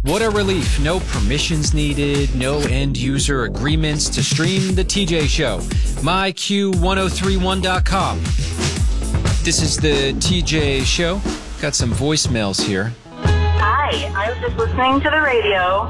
What a relief. No permissions needed, no end-user agreements to stream The TJ Show. MyQ1031.com. This is The TJ Show. Got some voicemails here. Hi, I was just listening to the radio.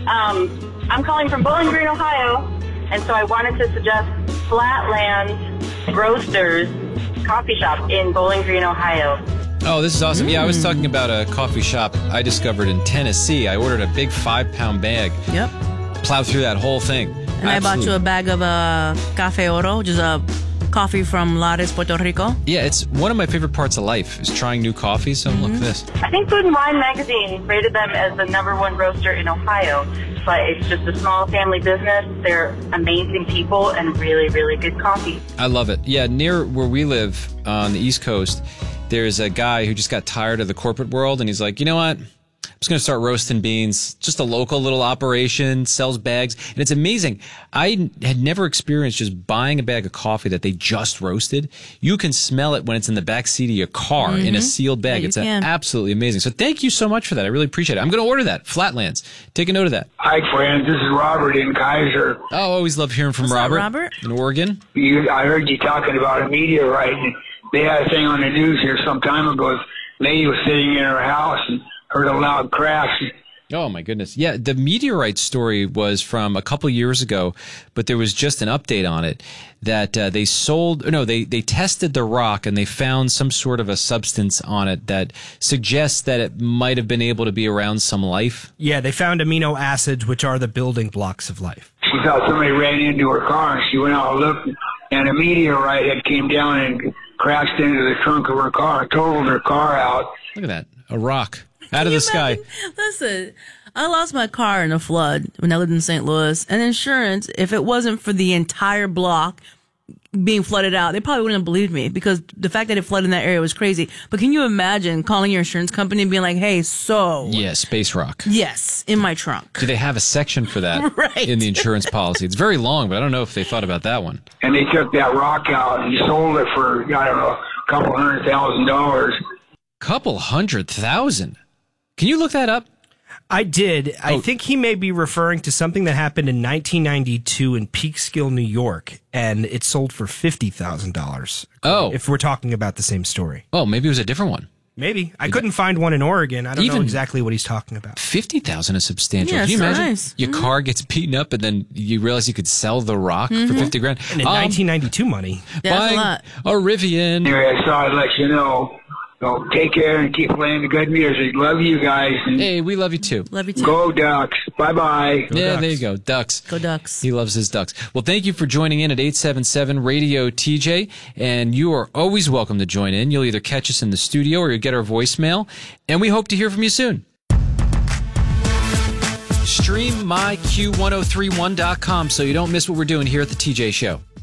I'm calling from Bowling Green, Ohio, and so I wanted to suggest Flatlands Roasters Coffee Shop in Bowling Green, Ohio. Oh, this is awesome. Yeah, I was talking about a coffee shop I discovered in Tennessee. I ordered a big 5-pound bag. Yep. Plowed through that whole thing. And I bought you a bag of Café Oro, which is a coffee from Lares, Puerto Rico. Yeah, it's one of my favorite parts of life is trying new coffee. So look at this. I think Food and Wine magazine rated them as the #1 roaster in Ohio, but it's just a small family business. They're amazing people and really, really good coffee. I love it. Yeah, near where we live on the East Coast, there's a guy who just got tired of the corporate world, and he's like, you know what? I'm just going to start roasting beans. Just a local little operation, sells bags. And it's amazing. I had never experienced just buying a bag of coffee that they just roasted. You can smell it when it's in the back seat of your car in a sealed bag. Yeah, it's absolutely amazing. So thank you so much for that. I really appreciate it. I'm going to order that. Flatlands. Take a note of that. Hi, friends. This is Robert in Kaiser. Oh, always love hearing from What's up, Robert. Robert? In Oregon. I heard you talking about a meteorite. And they had a thing on the news here some time ago. This lady was sitting in her house and heard a loud crash. Oh, my goodness. Yeah, the meteorite story was from a couple years ago, but there was just an update on it that they tested the rock and they found some sort of a substance on it that suggests that it might have been able to be around some life. Yeah, they found amino acids, which are the building blocks of life. She thought somebody ran into her car, and she went out and looked, and a meteorite had came down and crashed into the trunk of her car, totaled her car out. Look at that. A rock. Out of the sky. Listen, I lost my car in a flood when I lived in St. Louis, and insurance, if it wasn't for the entire block being flooded out, they probably wouldn't have believed me because the fact that it flooded in that area was crazy. But can you imagine calling your insurance company and being like, hey, so... Yeah, space rock. Yes, in my trunk. Do they have a section for that in the insurance policy? It's very long, but I don't know if they thought about that one. And they took that rock out and sold it for, I don't know, a couple $100,000. Couple $100,000? Can you look that up? I did. I think he may be referring to something that happened in 1992 in Peekskill, New York, and it sold for $50,000. Oh. If we're talking about the same story. Oh, maybe it was a different one. Maybe. I couldn't find one in Oregon. I don't know exactly what he's talking about. $50,000 is substantial. Yeah, Can you imagine? nice. Your car gets beaten up and then you realize you could sell the rock for $50,000. And in 1992 money. That's buying a lot. a Rivian. Anyway, I thought I'd let you know. So take care and keep playing the good music. Love you guys. And Hey, we love you too. Love you too. go Ducks. Bye-bye. Yeah, Ducks. there you go. Ducks. Go Ducks. He loves his ducks. Well, thank you for joining in at 877 Radio TJ, and you are always welcome to join in. You'll either catch us in the studio or you'll get our voicemail, and we hope to hear from you soon. Stream myQ1031.com so you don't miss what we're doing here at the TJ Show.